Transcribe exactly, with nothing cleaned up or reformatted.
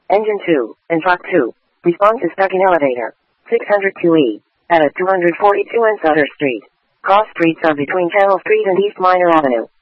Engine two, and Truck two. Respond to stuck in elevator. six hundred two E. At two forty-two and Sutter Street. Cross streets are between Channel Street and East Minor Avenue.